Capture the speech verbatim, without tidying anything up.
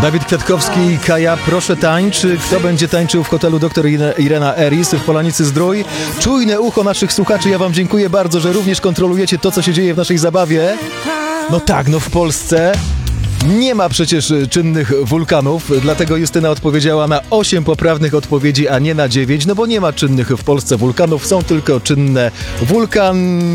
Dawid Kwiatkowski i Kaja, proszę tańcz. Kto będzie tańczył w hotelu doktor Irena Eris w Polanicy Zdrój? Czujne ucho naszych słuchaczy, ja wam dziękuję bardzo, że również kontrolujecie to, co się dzieje w naszej zabawie. No tak, no w Polsce nie ma przecież czynnych wulkanów, dlatego Justyna odpowiedziała na osiem poprawnych odpowiedzi, a nie na dziewięć, no bo nie ma czynnych w Polsce wulkanów, są tylko czynne wulkan...